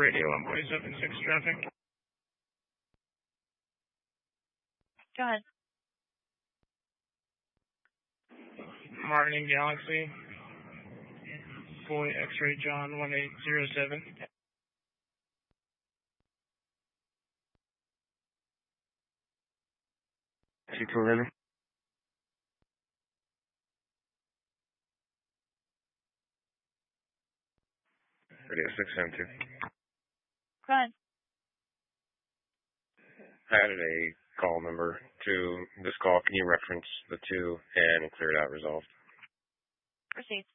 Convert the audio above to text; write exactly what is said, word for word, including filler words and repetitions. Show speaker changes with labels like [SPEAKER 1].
[SPEAKER 1] radio one point seven six traffic.
[SPEAKER 2] Go ahead.
[SPEAKER 1] Martin Galaxy. Boy X-Ray John one eight zero seven.
[SPEAKER 3] two two eleven. Radio six seven two.
[SPEAKER 2] Go ahead.
[SPEAKER 3] I added a call number to this call. Can you reference the two and clear it out resolved?
[SPEAKER 2] Proceed.